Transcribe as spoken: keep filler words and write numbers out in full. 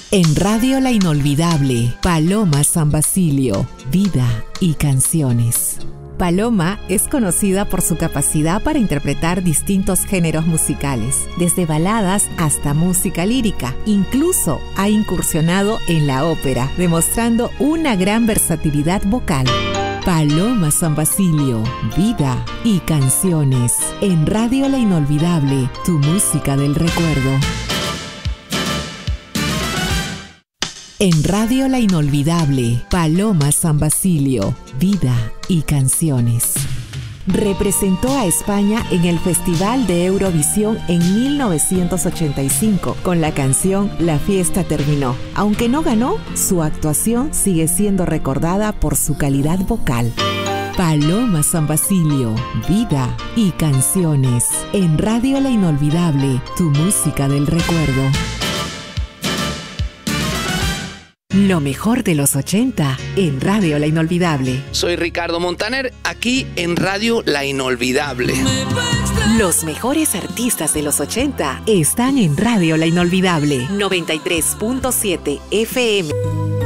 En Radio La Inolvidable, Paloma San Basilio, vida y canciones. Paloma es conocida por su capacidad para interpretar distintos géneros musicales, desde baladas hasta música lírica. Incluso ha incursionado en la ópera, demostrando una gran versatilidad vocal. Paloma San Basilio, vida y canciones. En Radio La Inolvidable, tu música del recuerdo. En Radio La Inolvidable, Paloma San Basilio, vida y canciones. Representó a España en el Festival de Eurovisión en mil novecientos ochenta y cinco con la canción La fiesta terminó. Aunque no ganó, su actuación sigue siendo recordada por su calidad vocal. Paloma San Basilio, vida y canciones. En Radio La Inolvidable, tu música del recuerdo. Lo mejor de los ochenta en Radio La Inolvidable. Soy Ricardo Montaner, aquí en Radio La Inolvidable. Los mejores artistas de los ochenta están en Radio La Inolvidable. noventa y tres punto siete F M.